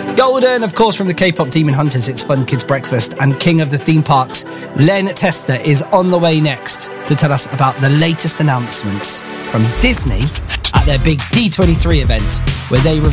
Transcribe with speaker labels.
Speaker 1: Golden, of course, from the K-pop Demon Hunters, it's Fun Kids Breakfast, and king of the theme parks, Len Testa, is on the way next to tell us about the latest announcements from Disney at their big D23 event, where they